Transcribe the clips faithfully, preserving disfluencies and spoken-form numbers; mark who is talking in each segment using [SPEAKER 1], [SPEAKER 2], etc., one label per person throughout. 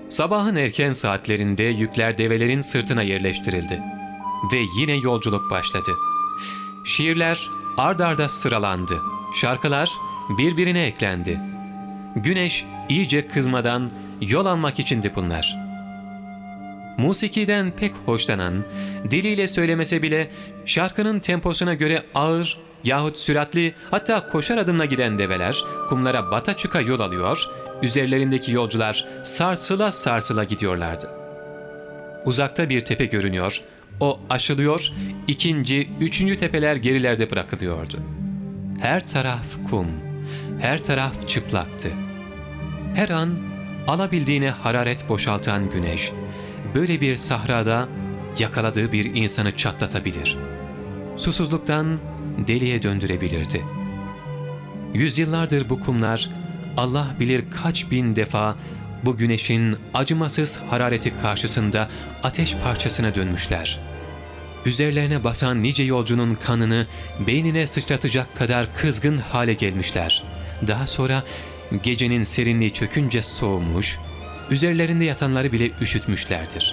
[SPEAKER 1] Sabahın erken saatlerinde yükler develerin sırtına yerleştirildi. Ve yine yolculuk başladı. Şiirler ard arda sıralandı. Şarkılar birbirine eklendi. Güneş iyice kızmadan yol almak içindi bunlar. Musikiden pek hoşlanan, diliyle söylemese bile şarkının temposuna göre ağır yahut süratli, hatta koşar adımla giden develer kumlara bata çıka yol alıyor, üzerlerindeki yolcular sarsıla sarsıla gidiyorlardı. Uzakta bir tepe görünüyor, o aşılıyor, ikinci, üçüncü tepeler gerilerde bırakılıyordu. Her taraf kum, her taraf çıplaktı. Her an alabildiğine hararet boşaltan güneş, böyle bir sahrada yakaladığı bir insanı çatlatabilir. Susuzluktan deliye döndürebilirdi. Yüzyıllardır bu kumlar, Allah bilir kaç bin defa bu güneşin acımasız harareti karşısında ateş parçasına dönmüşler. Üzerlerine basan nice yolcunun kanını beynine sıçratacak kadar kızgın hale gelmişler. Daha sonra gecenin serinliği çökünce soğumuş, üzerlerinde yatanları bile üşütmüşlerdir.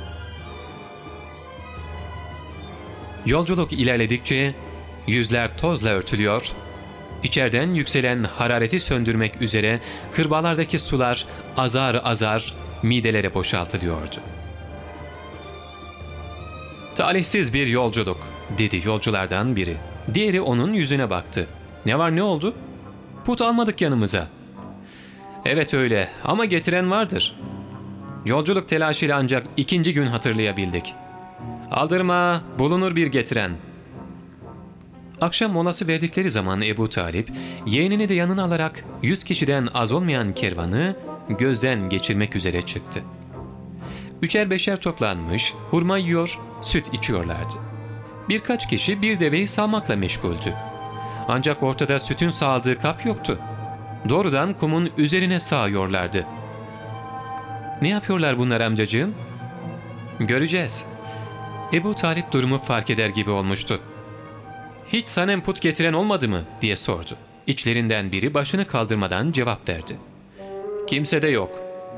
[SPEAKER 1] Yolculuk ilerledikçe yüzler tozla örtülüyor, içeriden yükselen harareti söndürmek üzere kırbalardaki sular azar azar midelere boşaltılıyordu. "Talihsiz bir yolculuk," dedi yolculardan biri. Diğeri onun yüzüne baktı. "Ne var, ne oldu?" "Put almadık yanımıza." "Evet öyle, ama getiren vardır." "Yolculuk telaşıyla ancak ikinci gün hatırlayabildik." "Aldırma, bulunur bir getiren." Akşam molası verdikleri zaman Ebu Talip, yeğenini de yanına alarak yüz kişiden az olmayan kervanı gözden geçirmek üzere çıktı. Üçer beşer toplanmış, hurma yiyor, süt içiyorlardı. Birkaç kişi bir deveyi sağmakla meşguldü. Ancak ortada sütün sağıldığı kap yoktu. Doğrudan kumun üzerine sağıyorlardı. "Ne yapıyorlar bunlar amcacığım?" "Göreceğiz." Ebu Talip durumu fark eder gibi olmuştu. "Hiç sanem put getiren olmadı mı?" diye sordu. İçlerinden biri başını kaldırmadan cevap verdi. "Kimse de yok."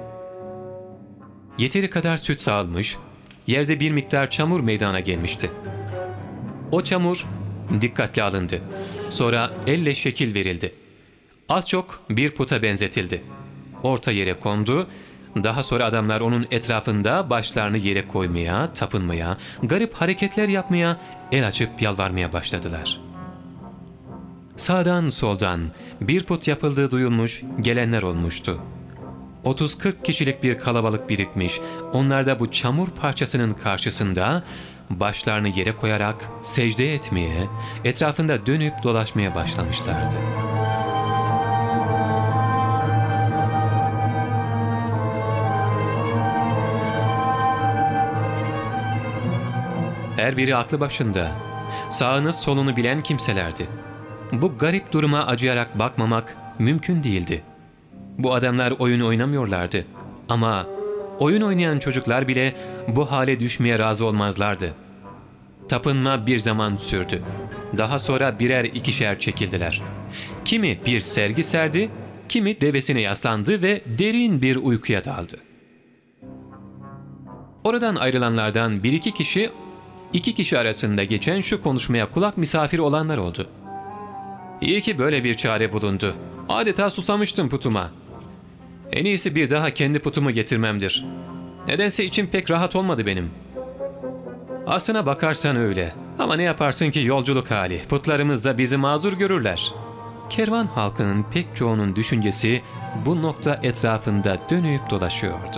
[SPEAKER 1] Yeteri kadar süt sağılmış, yerde bir miktar çamur meydana gelmişti. O çamur dikkatle alındı. Sonra elle şekil verildi. Az çok bir puta benzetildi. Orta yere kondu. Daha sonra adamlar onun etrafında başlarını yere koymaya, tapınmaya, garip hareketler yapmaya, el açıp yalvarmaya başladılar. Sağdan soldan bir put yapıldığı duyulmuş, gelenler olmuştu. otuz kırk kişilik bir kalabalık birikmiş, onlar da bu çamur parçasının karşısında başlarını yere koyarak secde etmeye, etrafında dönüp dolaşmaya başlamışlardı. Her biri aklı başında, sağını solunu bilen kimselerdi. Bu garip duruma acıyarak bakmamak mümkün değildi. Bu adamlar oyun oynamıyorlardı. Ama oyun oynayan çocuklar bile bu hale düşmeye razı olmazlardı. Tapınma bir zaman sürdü. Daha sonra birer ikişer çekildiler. Kimi bir sergi serdi, kimi devesine yaslandı ve derin bir uykuya daldı. Oradan ayrılanlardan bir iki kişi, iki kişi arasında geçen şu konuşmaya kulak misafiri olanlar oldu. "İyi ki böyle bir çare bulundu. Adeta susamıştım putuma. En iyisi bir daha kendi putumu getirmemdir. Nedense içim pek rahat olmadı benim." "Aslına bakarsan öyle. Ama ne yaparsın ki yolculuk hali. Putlarımız da bizi mazur görürler." Kervan halkının pek çoğunun düşüncesi bu nokta etrafında dönüp dolaşıyordu.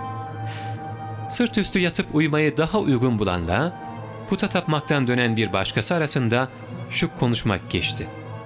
[SPEAKER 1] Sırt üstü yatıp uyumayı daha uygun bulanla puta tapmaktan dönen bir başkası arasında şu konuşmak geçti.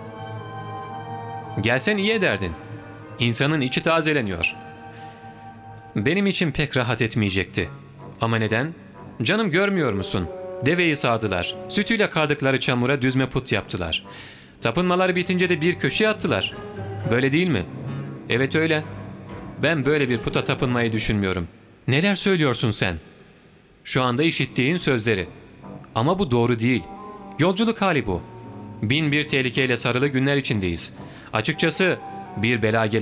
[SPEAKER 1] "Gelsen iyi ederdin. İnsanın içi tazeleniyor." "Benim için pek rahat etmeyecekti." "Ama neden?" "Canım, görmüyor musun? Deveyi sağdılar. Sütüyle kardıkları çamura düzme put yaptılar. Tapınmaları bitince de bir köşeye attılar. Böyle değil mi?" "Evet öyle. Ben böyle bir puta tapınmayı düşünmüyorum." "Neler söylüyorsun sen?" "Şu anda işittiğin sözleri. Ama bu doğru değil. Yolculuk hali bu. Bin bir tehlikeyle sarılı günler içindeyiz. Açıkçası bir bela